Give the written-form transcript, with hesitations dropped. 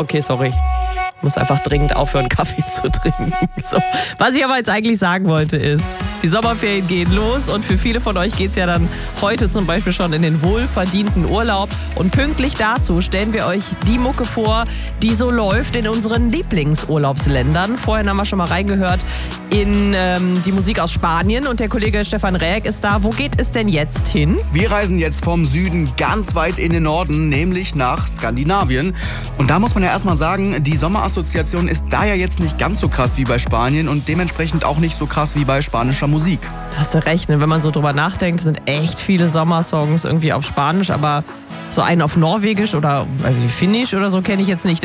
Okay, sorry. Ich muss einfach dringend aufhören, Kaffee zu trinken. So. Was ich aber jetzt eigentlich sagen wollte ist, die Sommerferien gehen los und für viele von euch geht es ja dann heute zum Beispiel schon in den wohlverdienten Urlaub. Und pünktlich dazu stellen wir euch die Mucke vor, die so läuft in unseren Lieblingsurlaubsländern. Vorhin haben wir schon mal reingehört in die Musik aus Spanien und der Kollege Stefan Räck ist da. Wo geht es denn jetzt hin? Wir reisen jetzt vom Süden ganz weit in den Norden, nämlich nach Skandinavien. Und da muss man ja erstmal sagen, die Sommerassoziation ist da ja jetzt nicht ganz so krass wie bei Spanien und dementsprechend auch nicht so krass wie bei spanischer Musik. Hast du recht, ne? Wenn man so drüber nachdenkt, sind echt viele Sommersongs irgendwie auf Spanisch, aber so einen auf Norwegisch oder Finnisch oder so kenne ich jetzt nicht.